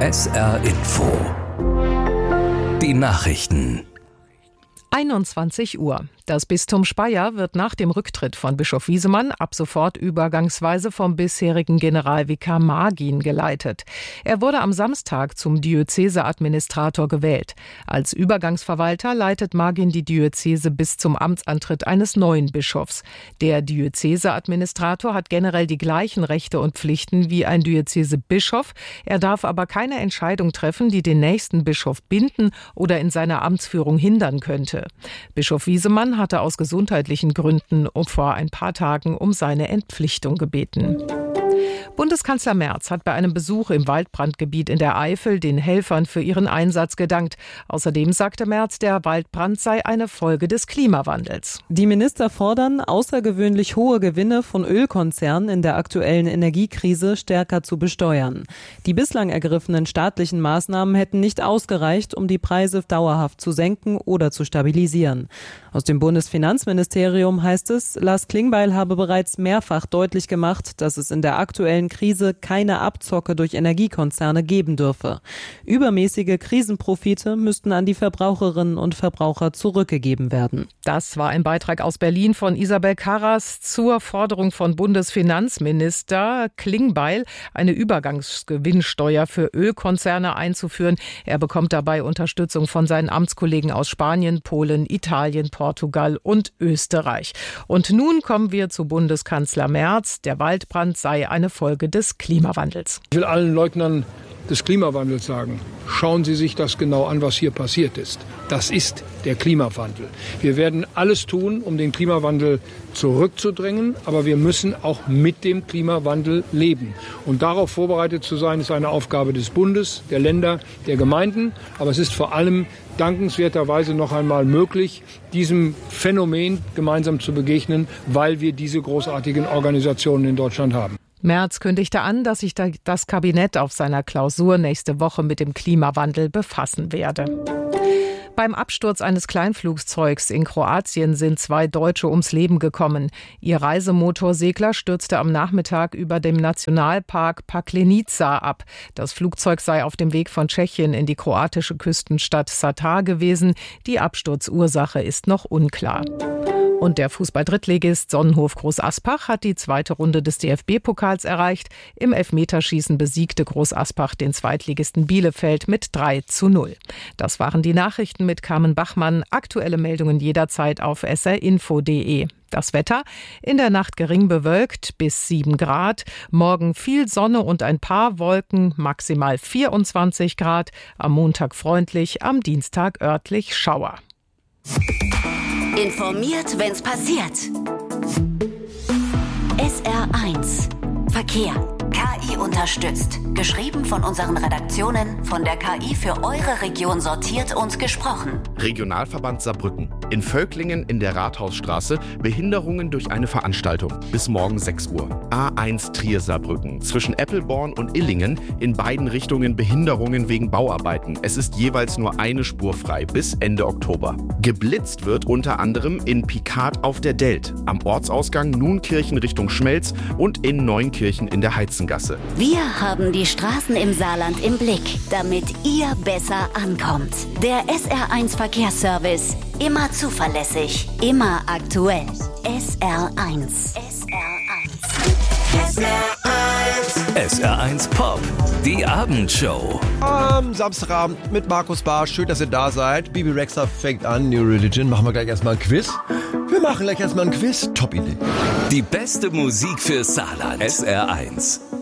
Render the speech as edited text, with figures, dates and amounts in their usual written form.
SR Info. Die Nachrichten. 21 Uhr. Das Bistum Speyer wird nach dem Rücktritt von Bischof Wiesemann ab sofort übergangsweise vom bisherigen Generalvikar Margin geleitet. Er wurde am Samstag zum Diözeseadministrator gewählt. Als Übergangsverwalter leitet Margin die Diözese bis zum Amtsantritt eines neuen Bischofs. Der Diözeseadministrator hat generell die gleichen Rechte und Pflichten wie ein Diözesebischof. Er darf aber keine Entscheidung treffen, die den nächsten Bischof binden oder in seiner Amtsführung hindern könnte. Bischof Wiesemann hatte aus gesundheitlichen Gründen vor ein paar Tagen um seine Entpflichtung gebeten. Bundeskanzler Merz hat bei einem Besuch im Waldbrandgebiet in der Eifel den Helfern für ihren Einsatz gedankt. Außerdem sagte Merz, der Waldbrand sei eine Folge des Klimawandels. Die Minister fordern, außergewöhnlich hohe Gewinne von Ölkonzernen in der aktuellen Energiekrise stärker zu besteuern. Die bislang ergriffenen staatlichen Maßnahmen hätten nicht ausgereicht, um die Preise dauerhaft zu senken oder zu stabilisieren. Aus dem Bundesfinanzministerium heißt es, Lars Klingbeil habe bereits mehrfach deutlich gemacht, dass es in der aktuellen Krise keine Abzocke durch Energiekonzerne geben dürfe. Übermäßige Krisenprofite müssten an die Verbraucherinnen und Verbraucher zurückgegeben werden. Das war ein Beitrag aus Berlin von Isabel Karras zur Forderung von Bundesfinanzminister Klingbeil, eine Übergangsgewinnsteuer für Ölkonzerne einzuführen. Er bekommt dabei Unterstützung von seinen Amtskollegen aus Spanien, Polen, Italien, Portugal und Österreich. Und nun kommen wir zu Bundeskanzler Merz. Der Waldbrand sei eine Folge des Klimawandels. Ich will allen Leugnern des Klimawandels sagen, schauen Sie sich das genau an, was hier passiert ist. Das ist der Klimawandel. Wir werden alles tun, um den Klimawandel zurückzudrängen, aber wir müssen auch mit dem Klimawandel leben. Und darauf vorbereitet zu sein, ist eine Aufgabe des Bundes, der Länder, der Gemeinden. Aber es ist vor allem dankenswerterweise noch einmal möglich, diesem Phänomen gemeinsam zu begegnen, weil wir diese großartigen Organisationen in Deutschland haben. Merz kündigte an, dass sich das Kabinett auf seiner Klausur nächste Woche mit dem Klimawandel befassen werde. Beim Absturz eines Kleinflugzeugs in Kroatien sind 2 Deutsche ums Leben gekommen. Ihr Reisemotorsegler stürzte am Nachmittag über dem Nationalpark Paklenica ab. Das Flugzeug sei auf dem Weg von Tschechien in die kroatische Küstenstadt Sata gewesen. Die Absturzursache ist noch unklar. Und der Fußball-Drittligist Sonnenhof Groß Aspach hat die zweite Runde des DFB-Pokals erreicht. Im Elfmeterschießen besiegte Groß Aspach den Zweitligisten Bielefeld mit 3:0. Das waren die Nachrichten mit Carmen Bachmann. Aktuelle Meldungen jederzeit auf srinfo.de. Das Wetter: in der Nacht gering bewölkt bis 7 Grad. Morgen viel Sonne und ein paar Wolken, maximal 24 Grad. Am Montag freundlich, am Dienstag örtlich Schauer. Informiert, wenn's passiert. SR1 Verkehr. KI unterstützt. Geschrieben von unseren Redaktionen, von der KI für eure Region sortiert und gesprochen. Regionalverband Saarbrücken. In Völklingen in der Rathausstraße Behinderungen durch eine Veranstaltung. Bis morgen 6 Uhr. A1 Trier-Saarbrücken. Zwischen Eppelborn und Illingen in beiden Richtungen Behinderungen wegen Bauarbeiten. Es ist jeweils nur eine Spur frei bis Ende Oktober. Geblitzt wird unter anderem in Picard auf der Delt. Am Ortsausgang Nunkirchen Richtung Schmelz und in Neunkirchen in der Heizengasse. Wir haben die Straßen im Saarland im Blick, damit ihr besser ankommt. Der SR1 Verkehrsservice. Immer zuverlässig, immer aktuell. SR1. SR1. SR1 Pop, die Abendshow. Am Samstagabend mit Markus Barsch. Schön, dass ihr da seid. Bibi Rexha fängt an. New Religion. Machen wir gleich erstmal ein Quiz. Top-Idee. Die beste Musik für Saarland. SR1.